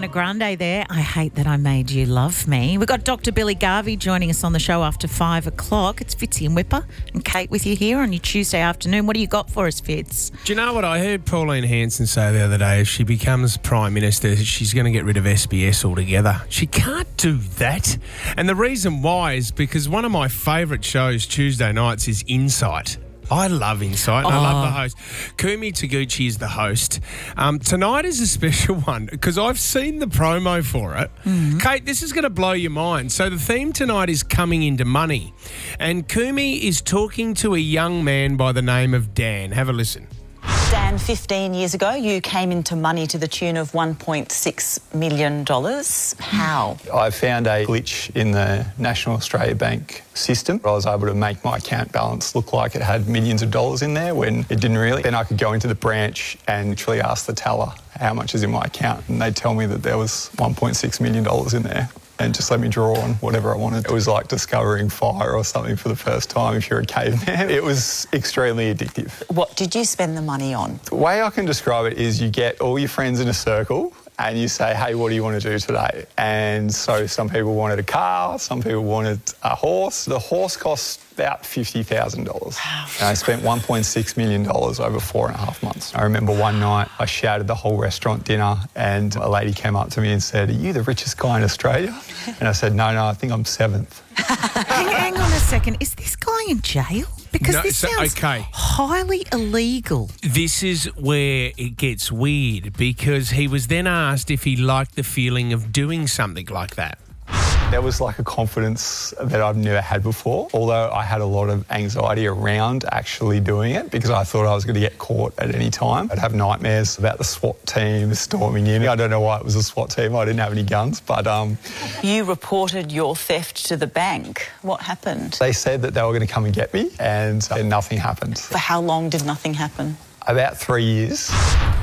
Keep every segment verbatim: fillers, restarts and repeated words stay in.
Ariana Grande there. I hate that I made you love me. We've got Doctor Billy Garvey joining us on the show after five o'clock. It's Fitzy and Whipper and Kate with you here on your Tuesday afternoon. What do you got for us, Fitz? Do you know what I heard Pauline Hanson say the other day? If she becomes Prime Minister, she's going to get rid of S B S altogether. She can't do that. And the reason why is because one of my favourite shows Tuesday nights is Insight. I love Insight and oh. I love the host. Kumi Taguchi is the host. Um, tonight is a special one because I've seen the promo for it. Mm-hmm. Kate, this is going to blow your mind. So the theme tonight is coming into money. And Kumi is talking to a young man by the name of Dan. Have a listen. Dan, fifteen years ago, you came into money to the tune of one point six million dollars. How? I found a glitch in the National Australia Bank system. I was able to make my account balance look like it had millions of dollars in there when it didn't really. Then I could go into the branch and literally ask the teller how much is in my account, and they'd tell me that there was one point six million dollars in there and just let me draw on whatever I wanted. It was like discovering fire or something for the first time if you're a caveman. It was extremely addictive. What did you spend the money on? The way I can describe it is you get all your friends in a circle and you say, hey, what do you want to do today? And so some people wanted a car, some people wanted a horse. The horse cost about fifty thousand dollars. Wow. And I spent one point six million dollars over four and a half months. I remember one night I shouted the whole restaurant dinner and a lady came up to me and said, are you the richest guy in Australia? And I said, no, no, I think I'm seventh. hang, hang on a second. Is this guy in jail? Because no, this so, sounds okay. highly illegal. This is where it gets weird because he was then asked if he liked the feeling of doing something like that. There was like a confidence that I've never had before, although I had a lot of anxiety around actually doing it because I thought I was going to get caught at any time. I'd have nightmares about the SWAT team storming in. I don't know why it was a SWAT team. I didn't have any guns, but... Um, you reported your theft to the bank. What happened? They said that they were going to come and get me and then nothing happened. For how long did nothing happen? About three years.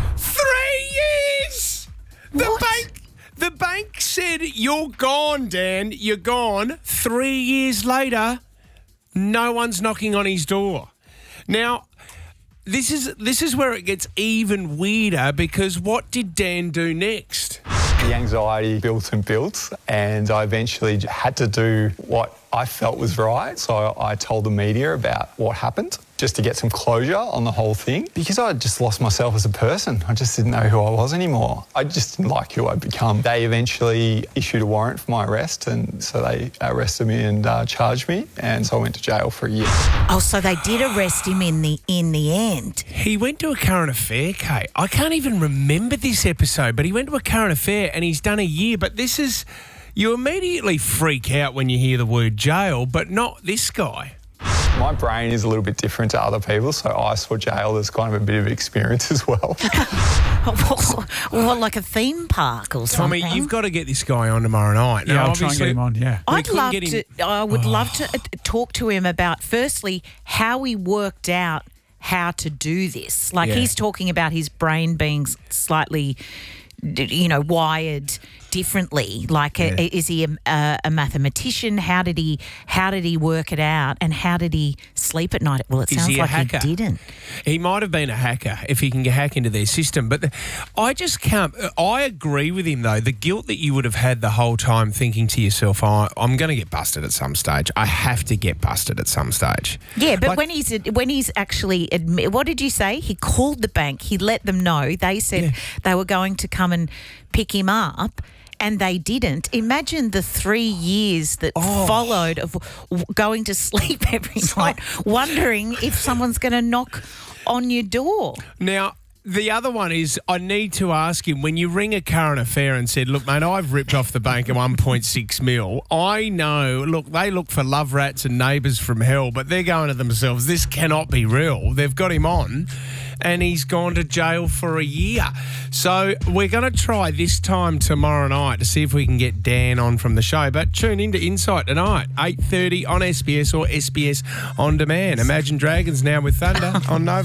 Three years! The What? bank... The bank said, you're gone, Dan, you're gone. Three years later, no one's knocking on his door. Now, this is this is where it gets even weirder because what did Dan do next? The anxiety built and built, and I eventually had to do what I felt was right. So I told the media about what happened just to get some closure on the whole thing because I just lost myself as a person. I just didn't know who I was anymore. I just didn't like who I'd become. They eventually issued a warrant for my arrest, and so they arrested me and uh, charged me, and so I went to jail for a year. Oh, so they did arrest him in the in the end. He went to a current affair, Kate. I can't even remember this episode, but he went to a current affair and he's done a year. But this is... You immediately freak out when you hear the word jail, but not this guy. My brain is a little bit different to other people, so I saw jail as kind of a bit of experience as well. Well, like a theme park or something. Tommy, you've got to get this guy on tomorrow night. Yeah, now, I'll try and get him on, yeah. I'd couldn't love get him- to. I would love to uh, talk to him about, firstly, how he worked out how to do this. Like Yeah. he's talking about his brain being slightly, you know, wired differently. Like, Yeah. a, is he a, a, a mathematician? How did he? How did he work it out? And how did he sleep at night? Well, it Is sounds he a like hacker? he didn't. He might have been a hacker if he can hack into their system. But the, I just can't... I agree with him, though. The guilt that you would have had the whole time thinking to yourself, oh, I'm going to get busted at some stage. I have to get busted at some stage. Yeah, but Like- when he's when he's actually admit, what did you say? He called the bank. He let them know. They said Yeah. they were going to come and pick him up, and they didn't. Imagine the three years that Oh. followed of w- going to sleep every night, wondering if someone's going to knock on your door. Now, the other one is I need to ask him, when you ring a current affair and said, look, mate, I've ripped off the bank at one point six mil, I know, look, they look for love rats and neighbours from hell, but they're going to themselves, this cannot be real. They've got him on and he's gone to jail for a year. So we're going to try this time tomorrow night to see if we can get Dan on from the show. But tune into Insight tonight, eight thirty on S B S or S B S On Demand. Imagine Dragons now with Thunder on Nova.